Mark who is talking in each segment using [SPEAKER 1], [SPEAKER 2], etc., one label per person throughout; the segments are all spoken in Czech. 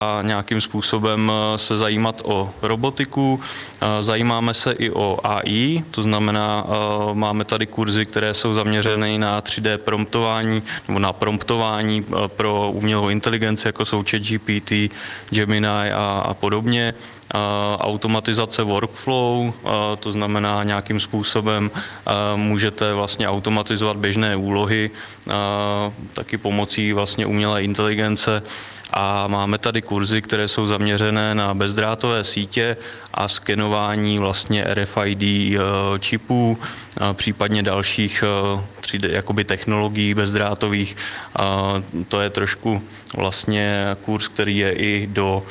[SPEAKER 1] a nějakým způsobem se zajímat o robotiku. Zajímáme se i o AI, to znamená, máme tady kurzy, které jsou zaměřeny na 3D promptování nebo na promptování pro umělou inteligenci, jako jsou ChatGPT, Gemini a podobně. Automatizace workflow, to znamená nějakým způsobem můžete vlastně automatizovat běžné úlohy taky pomocí vlastně umělé inteligence. A máme tady kurzy, které jsou zaměřené na bezdrátové sítě a skenování vlastně RFID čipů, případně dalších 3D jakoby technologií bezdrátových. To je trošku vlastně kurz, který je i do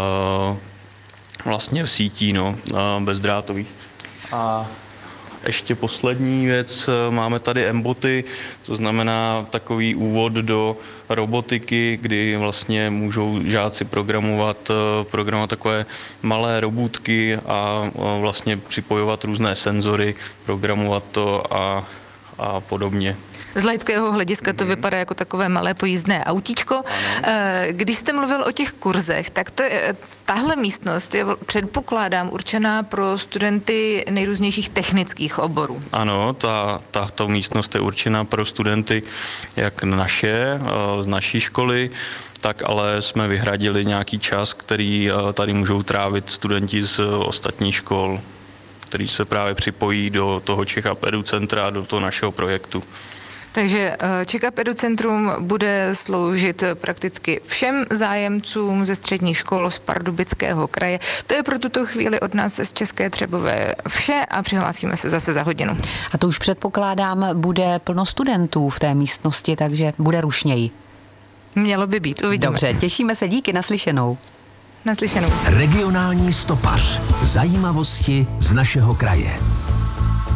[SPEAKER 1] vlastně sítí bezdrátových. A ještě poslední věc, máme tady mboty, to znamená takový úvod do robotiky, kdy vlastně můžou žáci programovat takové malé robůtky a vlastně připojovat různé senzory, programovat to a podobně.
[SPEAKER 2] Z laického hlediska to vypadá jako takové malé pojízdné autíčko. Když jste mluvil o těch kurzech, tak tahle místnost je, předpokládám, určená pro studenty nejrůznějších technických oborů.
[SPEAKER 1] Ano, tato místnost je určená pro studenty jak z naší školy, tak ale jsme vyhradili nějaký čas, který tady můžou trávit studenti z ostatních škol, který se právě připojí do toho CzechUp EduCentra, do toho našeho projektu.
[SPEAKER 2] Takže CzechUp EduCentrum bude sloužit prakticky všem zájemcům ze středních škol z Pardubického kraje. To je pro tuto chvíli od nás z České Třebové vše a přihlásíme se zase za hodinu.
[SPEAKER 3] A to už předpokládám, bude plno studentů v té místnosti, takže bude rušněji.
[SPEAKER 2] Mělo by být, uvidíme.
[SPEAKER 3] Dobře, těšíme se, díky, naslyšenou.
[SPEAKER 2] Naslyšenou.
[SPEAKER 4] Regionální stopař. Zajímavosti z našeho kraje.